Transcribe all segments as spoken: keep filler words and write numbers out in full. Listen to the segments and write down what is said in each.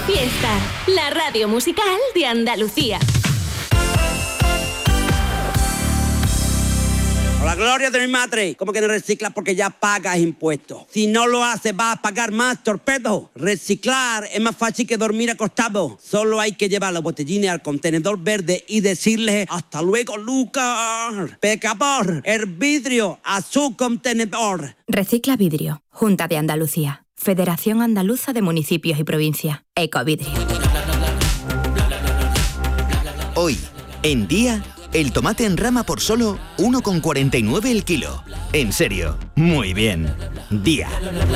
Fiesta, la radio musical de Andalucía. A la gloria de mi madre, ¿cómo que no reciclas? Porque ya pagas impuestos. Si no lo haces, vas a pagar más, torpedo. Reciclar es más fácil que dormir acostado. Solo hay que llevar los botellines al contenedor verde y decirle hasta luego, Lucas. Pecador, el vidrio a su contenedor. Recicla Vidrio, Junta de Andalucía, Federación Andaluza de Municipios y Provincia, Ecovidrio. Hoy, en Día, el tomate en rama por solo uno con cuarenta y nueve el kilo. En serio, muy bien. Día.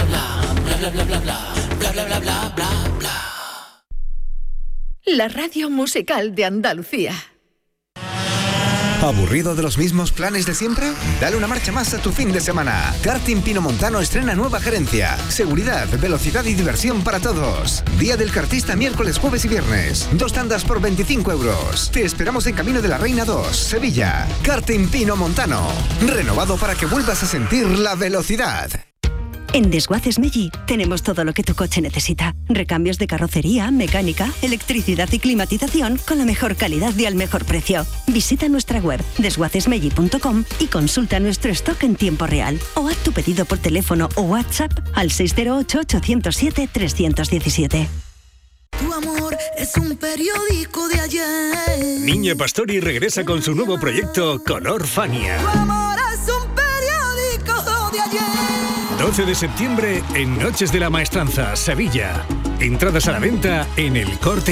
La radio musical de Andalucía. ¿Aburrido de los mismos planes de siempre? Dale una marcha más a tu fin de semana. Karting Pino Montano estrena nueva gerencia. Seguridad, velocidad y diversión para todos. Día del kartista miércoles, jueves y viernes. Dos tandas por veinticinco euros. Te esperamos en Camino de la Reina dos, Sevilla. Karting Pino Montano. Renovado para que vuelvas a sentir la velocidad. En Desguaces Meggi tenemos todo lo que tu coche necesita. Recambios de carrocería, mecánica, electricidad y climatización con la mejor calidad y al mejor precio. Visita nuestra web desguaces meggi punto com y consulta nuestro stock en tiempo real. O haz tu pedido por teléfono o WhatsApp al seis cero ocho, ocho cero siete, tres uno siete. Tu amor es un periódico de ayer. Niña Pastori regresa con su nuevo proyecto Color Fania. Tu amor es un periódico de ayer. doce de septiembre en Noches de la Maestranza, Sevilla. Entradas a la venta en El Corte